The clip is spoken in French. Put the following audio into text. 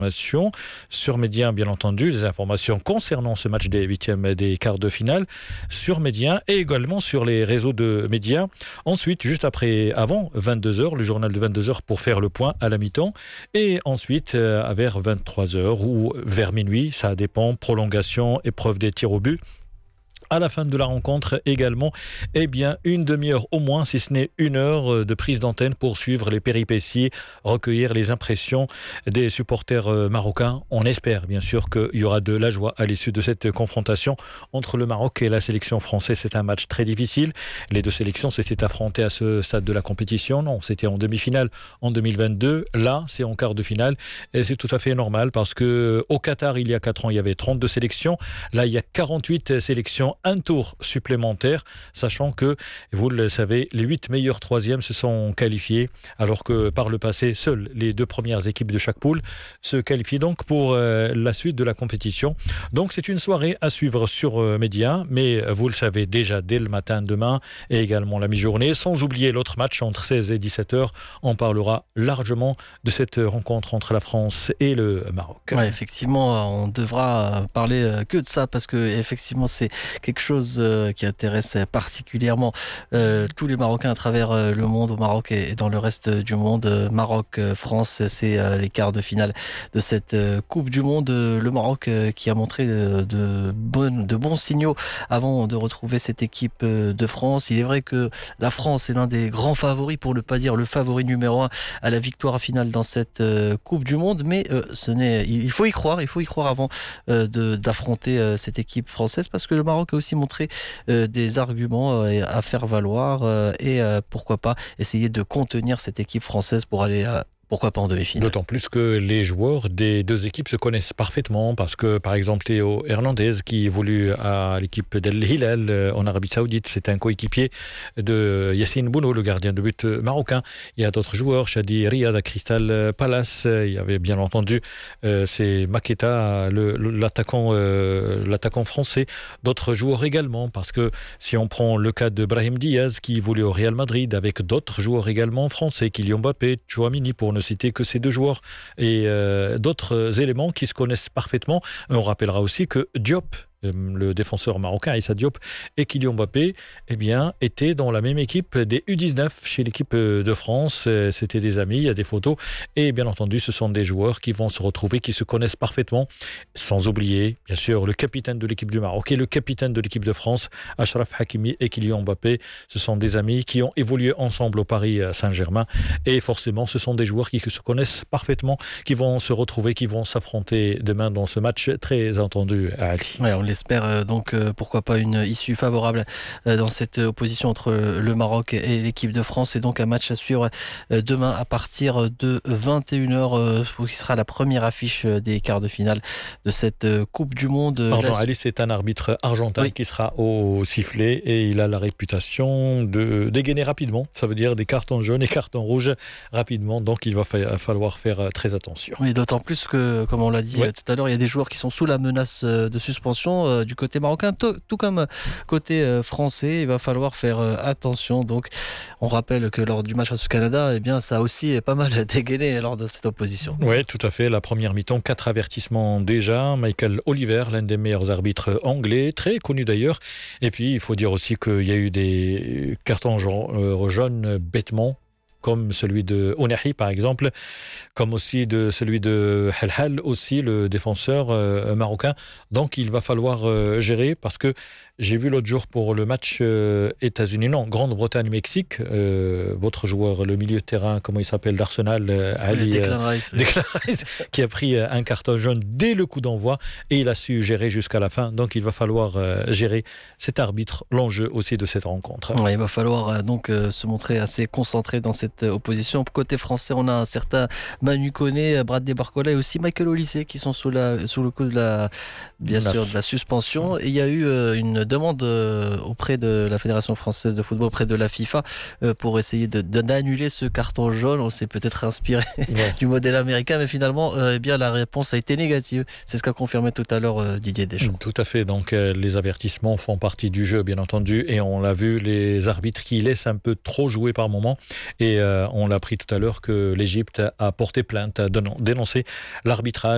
sur Média, bien entendu, les informations concernant ce match des huitièmes et des quarts de finale sur Média et également sur les réseaux de médias. Ensuite, juste après, avant 22h, le journal de 22h pour faire le point à la mi-temps et ensuite vers 23h ou vers minuit, ça dépend, prolongation, épreuve des tirs au but. À la fin de la rencontre également, une demi-heure au moins, si ce n'est une heure de prise d'antenne pour suivre les péripéties, recueillir les impressions des supporters marocains. On espère bien sûr qu'il y aura de la joie à l'issue de cette confrontation entre le Maroc et la sélection française. C'est un match très difficile. Les deux sélections s'étaient affrontées à ce stade de la compétition. Non, c'était en demi-finale en 2022. Là, c'est en quart de finale et c'est tout à fait normal parce qu'au Qatar, il y a 4 ans, il y avait 32 sélections. Là, il y a 48 sélections. Un tour supplémentaire, sachant que, vous le savez, les 8 meilleurs troisièmes se sont qualifiés, alors que par le passé, seules les 2 premières équipes de chaque poule se qualifient donc pour la suite de la compétition. Donc c'est une soirée à suivre sur Média, mais vous le savez déjà dès le matin demain et également la mi-journée, sans oublier l'autre match entre 16 et 17h. On parlera largement de cette rencontre entre la France et le Maroc. Ouais, effectivement, on devra parler que de ça parce que effectivement c'est quelque chose qui intéresse particulièrement tous les Marocains à travers le monde, au Maroc et dans le reste du monde. Maroc-France, c'est les quarts de finale de cette Coupe du Monde. Le Maroc qui a montré de bons signaux avant de retrouver cette équipe de France. Il est vrai que la France est l'un des grands favoris, pour ne pas dire le favori numéro 1 à la victoire finale dans cette Coupe du Monde, mais il faut y croire avant d'affronter cette équipe française parce que le Maroc a aussi montré des arguments à faire valoir et pourquoi pas essayer de contenir cette équipe française pour aller pourquoi pas en demi-finale. D'autant plus que les joueurs des deux équipes se connaissent parfaitement parce que, par exemple, Théo Hernandez, qui évolue à l'équipe d'Al Hilal en Arabie Saoudite, c'est un coéquipier de Yassine Bounou, le gardien de but marocain. Il y a d'autres joueurs, Shadi Riyad à Crystal Palace. Il y avait bien entendu, c'est Maketa, l'attaquant français. D'autres joueurs également, parce que si on prend le cas de Brahim Diaz, qui évolue au Real Madrid, avec d'autres joueurs également français, Kylian Mbappé, Tchouamini, pour ne citer que ces 2 joueurs et d'autres éléments qui se connaissent parfaitement. On rappellera aussi que Diop, le défenseur marocain Issa Diop et Kylian Mbappé étaient dans la même équipe des U19 chez l'équipe de France. C'était des amis, il y a des photos et bien entendu ce sont des joueurs qui vont se retrouver, qui se connaissent parfaitement, sans oublier bien sûr le capitaine de l'équipe du Maroc et le capitaine de l'équipe de France, Achraf Hakimi et Kylian Mbappé. Ce sont des amis qui ont évolué ensemble au Paris Saint-Germain et forcément ce sont des joueurs qui se connaissent parfaitement, qui vont se retrouver, qui vont s'affronter demain dans ce match très attendu à Ali. Ouais, on l'espère donc pourquoi pas une issue favorable dans cette opposition entre le Maroc et l'équipe de France, et donc un match à suivre demain à partir de 21h qui sera la première affiche des quarts de finale de cette Coupe du Monde. Pardon, Ali, c'est un arbitre argentin qui sera au sifflet et il a la réputation de dégainer rapidement. Ça veut dire des cartons jaunes et cartons rouges rapidement, donc il va falloir faire très attention. Oui, d'autant plus que, comme on l'a dit tout à l'heure, il y a des joueurs qui sont sous la menace de suspension du côté marocain, tout comme côté français. Il va falloir faire attention. Donc, on rappelle que lors du match face au Canada, ça a aussi pas mal dégainé lors de cette opposition. Oui, tout à fait. La première mi-temps, 4 avertissements déjà. Michael Oliver, l'un des meilleurs arbitres anglais, très connu d'ailleurs. Et puis, il faut dire aussi qu'il y a eu des cartons jaunes bêtement, comme celui de Ounahi par exemple, comme aussi de celui de Helhal aussi, le défenseur marocain. Donc il va falloir gérer, parce que j'ai vu l'autre jour pour le match Grande-Bretagne-Mexique, votre joueur, le milieu de terrain, comment il s'appelle, d'Arsenal, Ali Declan Rice, qui a pris un carton jaune dès le coup d'envoi et il a su gérer jusqu'à la fin. Donc il va falloir gérer cet arbitre, l'enjeu aussi de cette rencontre. Ouais, il va falloir donc se montrer assez concentré dans cette opposition. Côté français, on a un certain Manu Koné, Bradley Barcola et aussi Michael Olise qui sont sous le coup de la suspension. Et il y a eu une demande auprès de la Fédération française de football, auprès de la FIFA, pour essayer d'annuler ce carton jaune. On s'est peut-être inspiré du modèle américain, mais finalement, la réponse a été négative. C'est ce qu'a confirmé tout à l'heure Didier Deschamps. Tout à fait. Donc, les avertissements font partie du jeu, bien entendu, et on l'a vu, les arbitres qui laissent un peu trop jouer par moment. Et on l'a appris tout à l'heure que l'Égypte a porté plainte, a dénoncé l'arbitrage.